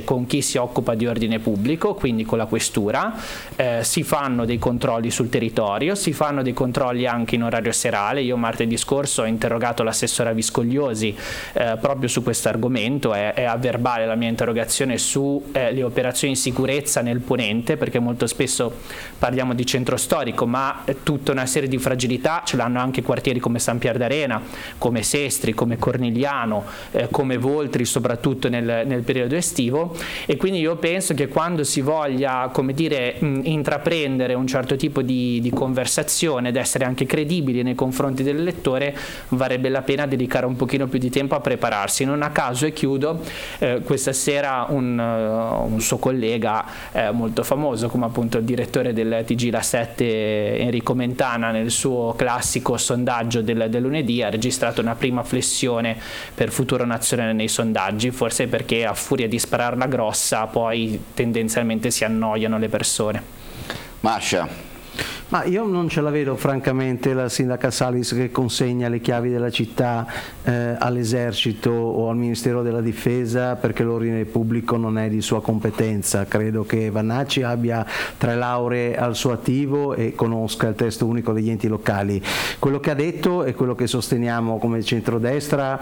con chi si occupa di ordine pubblico, quindi con la questura, si fanno dei controlli sul territorio, si fanno dei controlli anche in orario serale. Io martedì scorso ho interrogato l'assessora Viscogliosi proprio su questo argomento, è a verbale la mia interrogazione su le operazioni di sicurezza nel Ponente, perché molto spesso parliamo di centro storico, ma tutta una serie di fragilità ce l'hanno anche quartieri come San Pier d'Arena, come Sestri, come Cornigliano, come Voltri, soprattutto nel periodo estivo. E quindi io penso che quando si voglia, come dire, intraprendere un certo tipo di conversazione ed essere anche credibili nei confronti del lettore, varrebbe la pena dedicare un pochino più di tempo a prepararsi. Non a caso, e chiudo, questa sera un suo collega molto famoso, come appunto il direttore del TG La 7, Enrico Mentana, nel suo classico sondaggio del lunedì ha registrato una prima flessione per Futuro Nazionale nei sondaggi, forse perché a furia di spararla grossa poi tendenzialmente si annoiano le persone. Mascia. Ma io non ce la vedo francamente la sindaca Salis che consegna le chiavi della città all'esercito o al Ministero della Difesa perché l'ordine pubblico non è di sua competenza. Credo che Vannacci abbia 3 lauree al suo attivo e conosca il testo unico degli enti locali. Quello che ha detto è quello che sosteniamo come centrodestra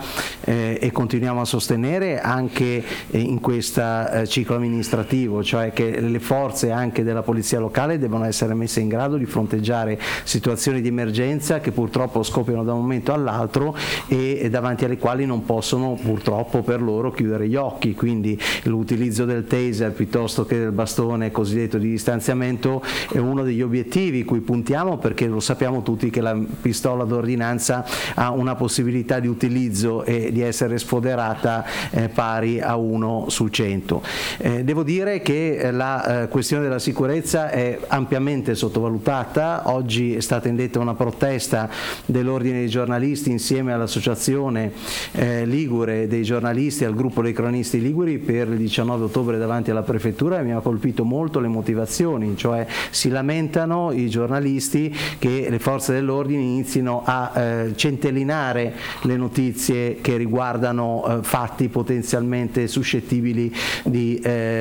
e continuiamo a sostenere anche in questo ciclo amministrativo, cioè che le forze anche della polizia locale devono essere messe in grado di fronteggiare situazioni di emergenza che purtroppo scoppiano da un momento all'altro e davanti alle quali non possono purtroppo per loro chiudere gli occhi. Quindi l'utilizzo del taser piuttosto che del bastone cosiddetto di distanziamento è uno degli obiettivi cui puntiamo, perché lo sappiamo tutti che la pistola d'ordinanza ha una possibilità di utilizzo e di essere sfoderata pari a 1 su 100. Devo dire che la questione della sicurezza è ampiamente sottovalutata. Oggi è stata indetta una protesta dell'Ordine dei giornalisti insieme all'Associazione Ligure dei giornalisti, al gruppo dei cronisti liguri, per il 19 ottobre davanti alla prefettura, e mi ha colpito molto le motivazioni, cioè si lamentano i giornalisti che le forze dell'ordine inizino a centellinare le notizie che riguardano fatti potenzialmente suscettibili di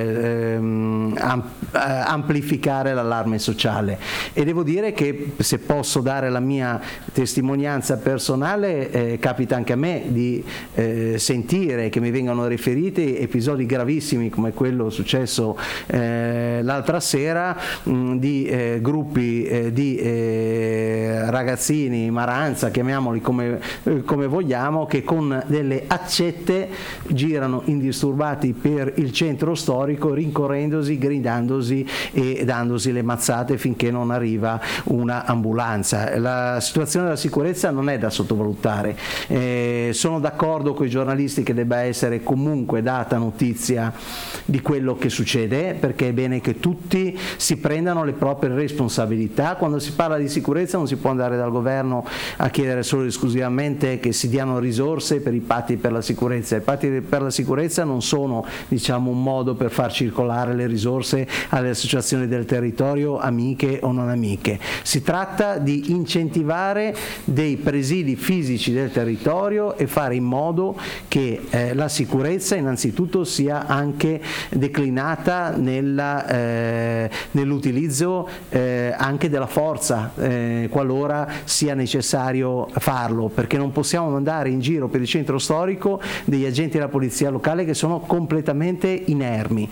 amplificare l'allarme sociale. E devo dire che, se posso dare la mia testimonianza personale, capita anche a me di sentire che mi vengano riferiti episodi gravissimi come quello successo l'altra sera, di gruppi di ragazzini maranza, chiamiamoli come vogliamo, che con delle accette girano indisturbati per il centro storico, rincorrendosi, gridandosi e dandosi le mazzate finché non arriva una ambulanza. La situazione della sicurezza non è da sottovalutare. Sono d'accordo con i giornalisti che debba essere comunque data notizia di quello che succede, perché è bene che tutti si prendano le proprie responsabilità. Quando si parla di sicurezza non si può andare dal governo a chiedere solo ed esclusivamente che si diano risorse per i patti per la sicurezza. I patti per la sicurezza non sono, diciamo, un modo per far circolare le risorse alle associazioni del territorio, amiche o non amiche. Si tratta di incentivare dei presidi fisici del territorio e fare in modo che la sicurezza innanzitutto sia anche declinata nell'utilizzo anche della forza, qualora sia necessario farlo, perché non possiamo mandare in giro per il centro storico degli agenti della polizia locale che sono completamente inermi,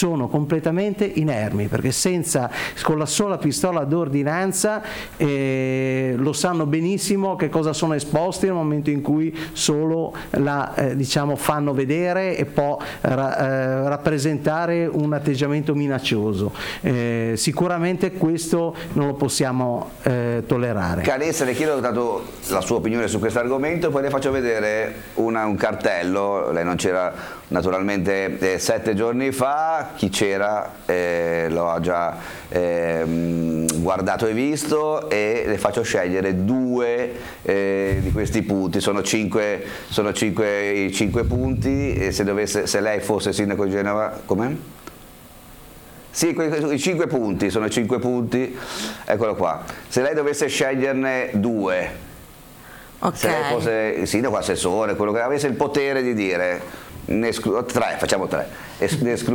perché con la sola pistola d'ordinanza lo sanno benissimo che cosa sono esposti nel momento in cui solo fanno vedere e può rappresentare un atteggiamento minaccioso. Sicuramente questo non lo possiamo tollerare. Calessa, le chiedo dato la sua opinione su questo argomento, poi le faccio vedere un cartello. Lei non c'era naturalmente 7 giorni fa, chi c'era lo ha già guardato e visto, e le faccio scegliere 2 di questi punti. Sono 5 i 5 punti, e se lei fosse sindaco di Genova, com'è? Sì, i 5 punti, sono 5 punti, eccolo qua. Se lei dovesse sceglierne 2, okay, se lei fosse sindaco, assessore, quello che avesse il potere di dire, 3, facciamo 3,